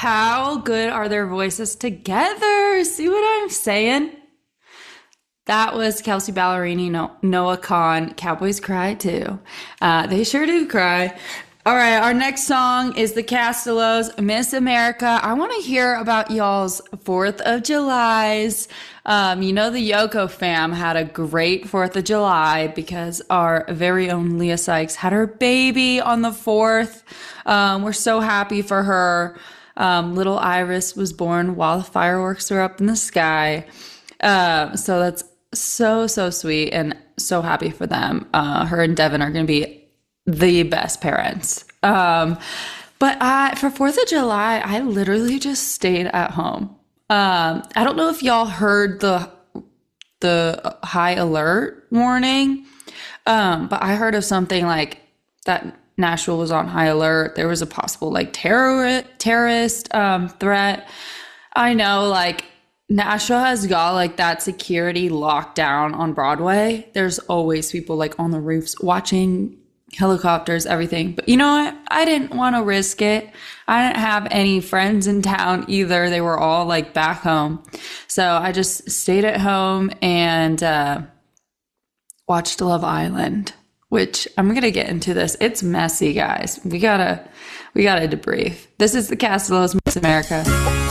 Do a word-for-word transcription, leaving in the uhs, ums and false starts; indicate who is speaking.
Speaker 1: how good are their voices together? See what I'm saying? That was Kelsea Ballerini, no- Noah Kahan. Cowboys cry too. Uh, they sure do cry. All right, our next song is the Castellos, Miss America. I want to hear about y'all's fourth of Julys. Um, you know, the Yoko fam had a great fourth of July because our very own Leah Sykes had her baby on the fourth. Um, we're so happy for her. Um, little Iris was born while the fireworks were up in the sky. Uh, so that's so, so sweet and so happy for them. Uh, her and Devin are going to be the best parents. Um, but I, for fourth of July, I literally just stayed at home. Um, I don't know if y'all heard the, the high alert warning. Um, but I heard of something like that Nashville was on high alert. There was a possible like terror, terrorist, um, threat. I know like Nashville has got like that security lockdown on Broadway. There's always people like on the roofs watching helicopters, everything. But you know what? I didn't want to risk it. I didn't have any friends in town either. They were all like back home. So I just stayed at home and uh, watched Love Island, which I'm going to get into this. It's messy, guys. We gotta, we gotta debrief. This is the Castellos Miss America.